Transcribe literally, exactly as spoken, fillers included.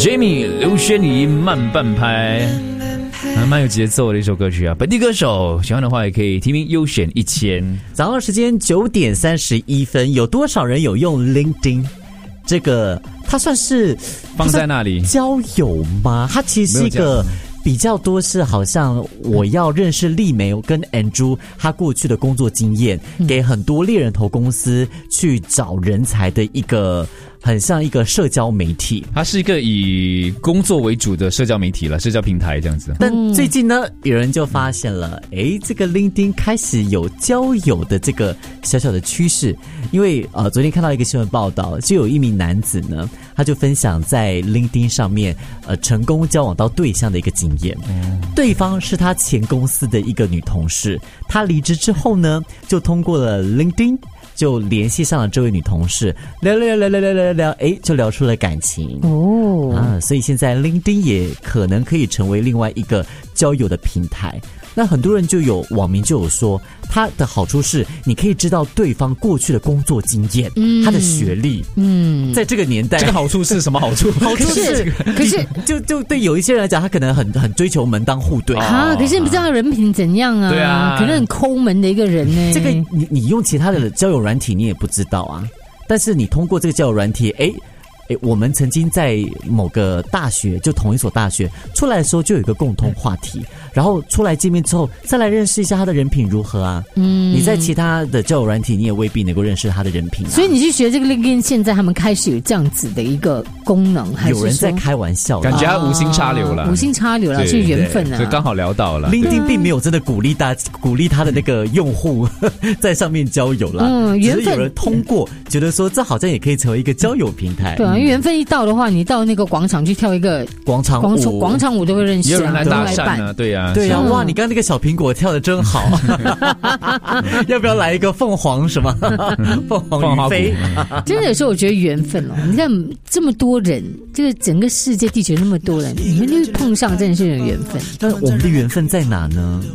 Jamie 刘轩怡慢半拍，还蛮有节奏的一首歌曲啊。本地歌手喜欢的话也可以提名优选一千。 早上时间九点三十一分，有多少人有用 LinkedIn？ 这个它算是放在那里交友吗？它其实是一个比较多是好像我要认识丽梅跟 Andrew 他过去的工作经验，嗯、给很多猎人头公司去找人才的一个。很像一个社交媒体， 它是一个以工作为主的社交媒体了，社交平台这样子。 但最近呢，有人就发现了，诶，这个 LinkedIn 开始有交友的这个小小的趋势。因为呃，昨天看到一个新闻报道，就有一名男子呢，他就分享在 LinkedIn 上面呃成功交往到对象的一个经验。嗯、对方是他前公司的一个女同事，他离职之后呢，就通过了 LinkedIn。就联系上了这位女同事，聊聊聊聊聊聊聊，哎，就聊出了感情哦啊！所以现在 LinkedIn 也可能可以成为另外一个交友的平台。那很多人就有网民就有说，它的好处是你可以知道对方过去的工作经验，嗯、他的学历，嗯，在这个年代， 这个好处是什么好处？ 好处是，可是就就对有一些人来讲，他可能很很追求门当户对啊，可是你不知道人品怎样啊， 对啊， 可能很抠门的一个人呢。 这个你你用其他的交友软体你也不知道啊，但是你通过这个交友软体，哎。我们曾经在某个大学，就同一所大学出来的时候，就有一个共同话题，然后出来见面之后，再来认识一下他的人品如何啊？嗯，你在其他的交友软体，你也未必能够认识他的人品啊。 所以你去学这个 LinkedIn， 现在他们开始有这样子的一个功能，还是有人在开玩笑， 感觉他无心插柳了， 无心插柳了，是缘分啊， 所以刚好聊到了。 LinkedIn 并没有真的鼓励大鼓励他的那个用户在上面交友啦，嗯，缘分只是有人通过觉得说这好像也可以成为一个交友平台。 对啊，缘分一到的话。你到那个广场去跳一个广场舞， 广场舞都会认识， 也有人来搭讪呢，对呀、啊， 对呀、啊，哇，你刚刚那个小苹果跳得真好，要不要来一个凤凰什么？凤凰于飞？ 真的有时候我觉得缘分哦，你看这么多人，这个整个世界地球那么多人，你们就碰上真的是有缘分。 那我们的缘分在哪呢？